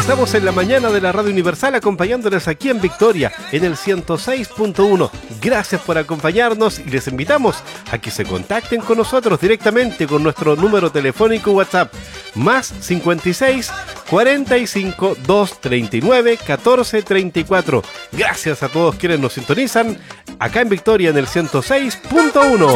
Estamos en la mañana de la Radio Universal acompañándoles aquí en Victoria, en el 106.1. Gracias por acompañarnos y les invitamos a que se contacten con nosotros directamente con nuestro número telefónico WhatsApp, más 56 45 239 14 34. Gracias a todos quienes nos sintonizan acá en Victoria en el 106.1.